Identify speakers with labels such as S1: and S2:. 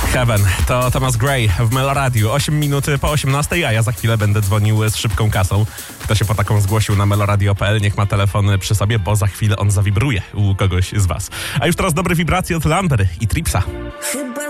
S1: Heaven to Thomas Gray w Meloradiu. 8 minut po 18, a ja za chwilę będę dzwonił z szybką kasą. Kto się po taką zgłosił na meloradio.pl, niech ma telefon przy sobie, bo za chwilę on zawibruje u kogoś z was. A już teraz dobre wibracje od Lamber i Tripsa.